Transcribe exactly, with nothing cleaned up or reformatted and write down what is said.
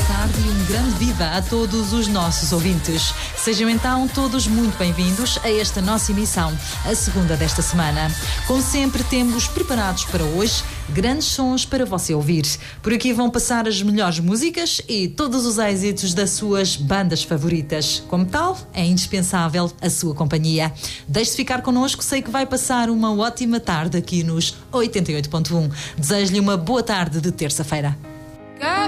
tarde e um grande viva a todos os nossos ouvintes. Sejam então todos muito bem-vindos a esta nossa emissão, a segunda desta semana. Como sempre, temos preparados para hoje grandes sons para você ouvir. Por aqui vão passar as melhores músicas e todos os êxitos das suas bandas favoritas. Como tal, é indispensável a sua companhia. Deixe-se ficar connosco, sei que vai passar uma ótima tarde aqui nos oitenta e oito ponto um. Desejo-lhe uma boa tarde de terça-feira.